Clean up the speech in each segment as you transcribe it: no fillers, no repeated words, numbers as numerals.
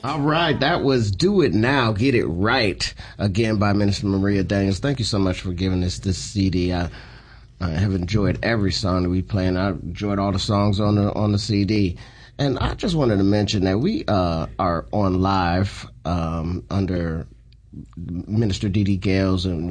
All right, that was Do It Now, Get It Right, again by Minister Maria Daniels. Thank you so much for giving us this CD. I have enjoyed every song that we play, and I enjoyed all the songs on the CD. And I just wanted to mention that we are on live under Minister D.D. Gales, and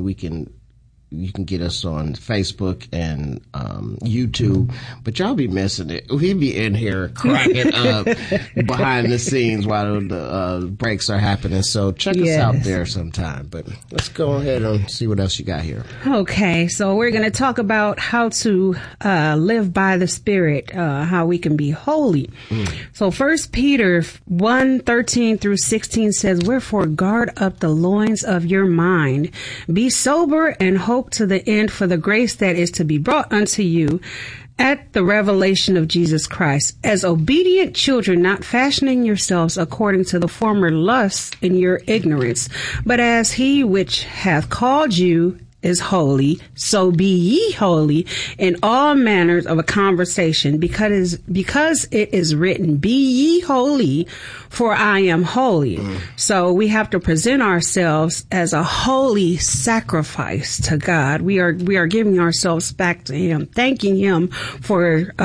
you can get us on Facebook and YouTube, but y'all be missing it. We be in here cracking up behind the scenes while the breaks are happening. So check us out there sometime. But let's go ahead and see what else you got here. Okay, so we're going to talk about how to live by the Spirit, how we can be holy. So 1 Peter 1:13 through 16 says, "Wherefore guard up the loins of your mind, be sober and hope to the end for the grace that is to be brought unto you at the revelation of Jesus Christ, as obedient children, not fashioning yourselves according to the former lusts in your ignorance, but as he which hath called you is holy, so be ye holy in all manners of a conversation, because it is written, be ye holy, for I am holy." So we have to present ourselves as a holy sacrifice to God. We are giving ourselves back to Him, thanking Him for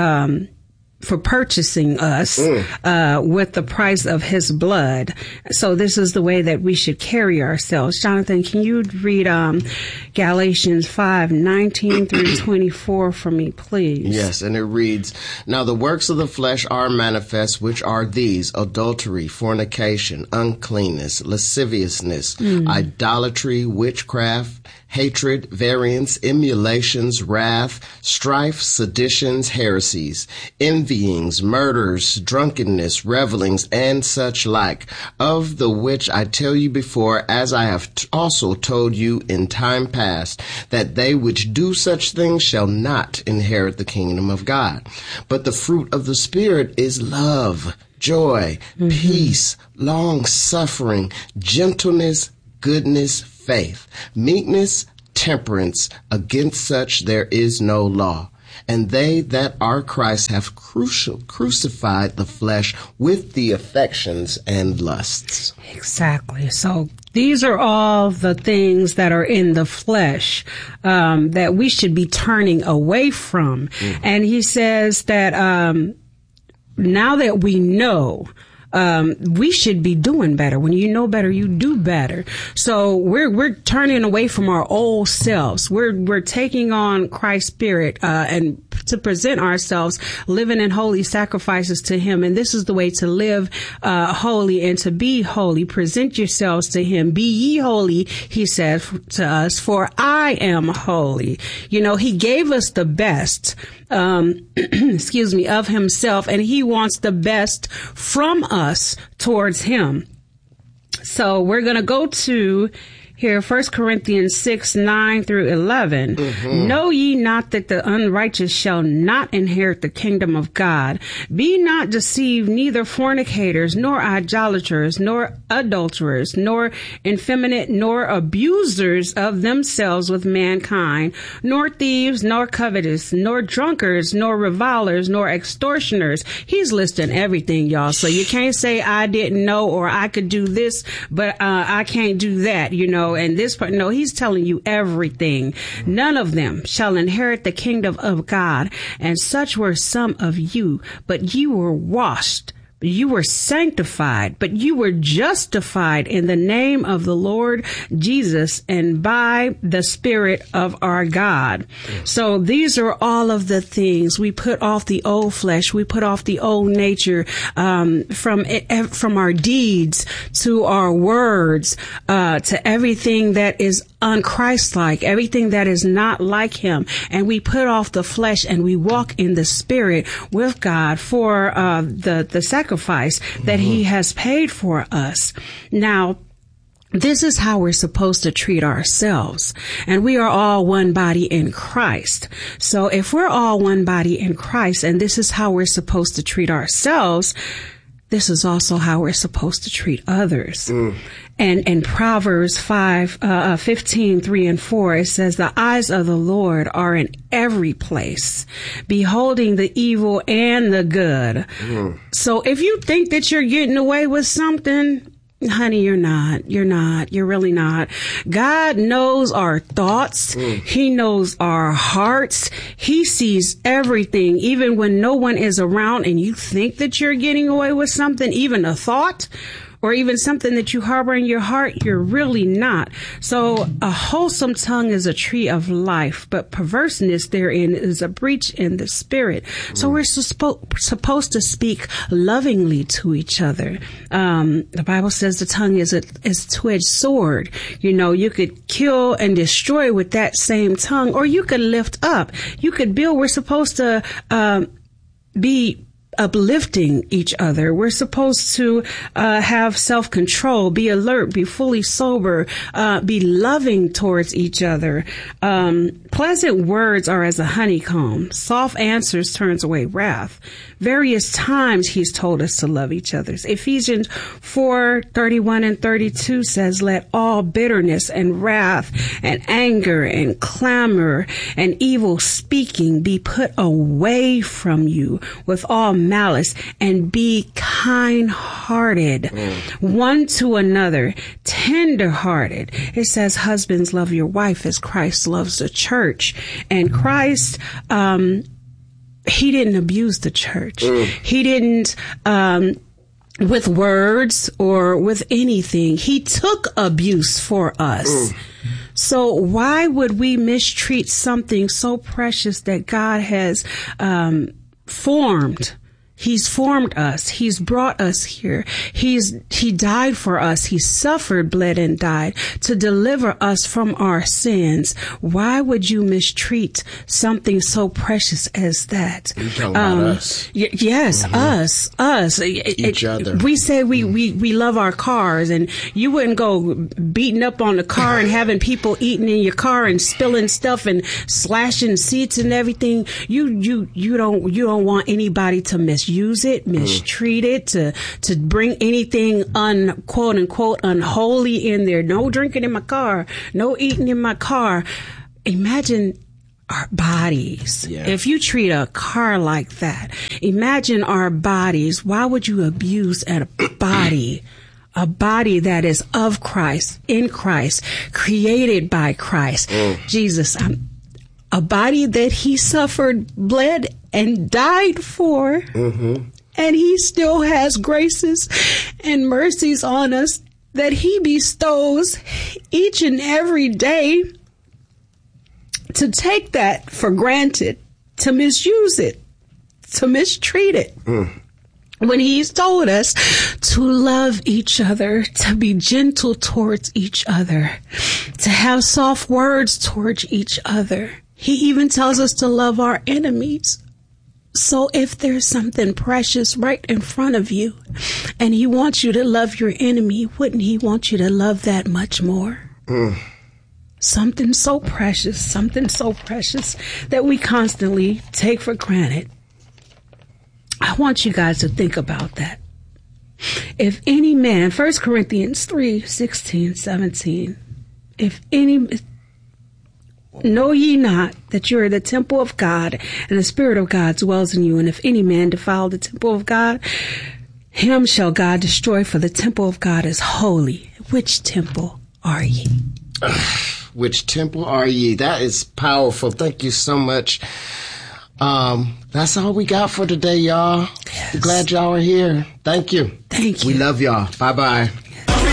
purchasing us with the price of His blood. So this is the way that we should carry ourselves. Jonathan, can you read Galatians 5:19 through 24 for me, please? Yes, and it reads, "Now the works of the flesh are manifest, which are these: adultery, fornication, uncleanness, lasciviousness, idolatry, witchcraft, hatred, variance, emulations, wrath, strife, seditions, heresies, envyings, murders, drunkenness, revelings, and such like, of the which I tell you before, as I have also told you in time past, that they which do such things shall not inherit the kingdom of God. But the fruit of the Spirit is love, joy, peace, long-suffering, gentleness, goodness, faith, meekness, temperance. Against such there is no law. And they that are Christ have crucified the flesh with the affections and lusts." Exactly. So these are all the things that are in the flesh that we should be turning away from. And he says that now that we know, we should be doing better. When you know better, you do better. So we're turning away from our old selves. We're taking on Christ's Spirit, and to present ourselves living in holy sacrifices to Him. And this is the way to live, holy and to be holy. Present yourselves to Him. Be ye holy, He says to us, for I am holy. You know, He gave us the best, of Himself, and He wants the best from us towards Him. So we're going to go to here, 1 Corinthians 6:9 through 11. "Know ye not that the unrighteous shall not inherit the kingdom of God? Be not deceived, neither fornicators, nor idolaters, nor adulterers, nor effeminate, nor abusers of themselves with mankind, nor thieves, nor covetous, nor drunkards, nor revilers, nor extortioners." He's listing everything, y'all. So you can't say, I didn't know, or I could do this, but I can't do that, you know. And this part, no, he's telling you everything. "None of them shall inherit the kingdom of God. And such were some of you, but you were washed, you were sanctified, but you were justified in the name of the Lord Jesus and by the Spirit of our God." So these are all of the things. We put off the old flesh. We put off the old nature, from our deeds to our words, to everything that is unchristlike, everything that is not like Him. And we put off the flesh and we walk in the Spirit with God for the sacrifice that He has paid for us. Now, this is how we're supposed to treat ourselves. And we are all one body in Christ. So if we're all one body in Christ, and this is how we're supposed to treat ourselves, this is also how we're supposed to treat others. And in Proverbs 15, 3 and 4, it says, the eyes of the Lord are in every place, beholding the evil and the good. So if you think that you're getting away with something, honey, you're not. You're really not. God knows our thoughts. He knows our hearts. He sees everything, even when no one is around and you think that you're getting away with something, even a thought, or even something that you harbor in your heart, you're really not. So a wholesome tongue is a tree of life, but perverseness therein is a breach in the spirit. So we're supposed to speak lovingly to each other. The Bible says the tongue is a two-edged sword. You know, you could kill and destroy with that same tongue, or you could lift up. You could build. We're supposed to be uplifting each other. We're supposed to have self-control, be alert, be fully sober, be loving towards each other. Pleasant words are as a honeycomb. Soft answers turns away wrath. Various times he's told us to love each other. Ephesians 4:31 and 32 says, let all bitterness and wrath and anger and clamor and evil speaking be put away from you with all malice, and be kind-hearted one to another, tender-hearted. It says, husbands, love your wife as Christ loves the church. And Christ, he didn't abuse the church. He didn't, with words or with anything. He took abuse for us. So why would we mistreat something so precious that God has formed? He's formed us. He's brought us here. He died for us. He suffered, bled, and died to deliver us from our sins. Why would you mistreat something so precious as that? You're talking about us. Yes, us. Each other. We say we love our cars, and you wouldn't go beating up on the car and having people eating in your car and spilling stuff and slashing seats and everything. You don't want anybody to misuse it, mistreat it, to bring anything quote unquote unholy in there. No drinking in my car, no eating in my car. Imagine our bodies. Yeah. If you treat a car like that, imagine our bodies. Why would you abuse a body? A body that is of Christ, in Christ, created by Christ. Jesus, a body that he suffered, bled, and died for. And he still has graces and mercies on us that he bestows each and every day. To take that for granted, to misuse it, to mistreat it. When he's told us to love each other, to be gentle towards each other, to have soft words towards each other. He even tells us to love our enemies. So if there's something precious right in front of you and he wants you to love your enemy, wouldn't he want you to love that much more? Something so precious that we constantly take for granted. I want you guys to think about that. If any man, 1 Corinthians 3:16, 17, know ye not that you are the temple of God, and the Spirit of God dwells in you? And if any man defile the temple of God, him shall God destroy, for the temple of God is holy. Which temple are ye? Which temple are ye? That is powerful. Thank you so much. That's all we got for today, y'all. Yes. We're glad y'all are here. Thank you. Thank you. We love y'all. Bye-bye.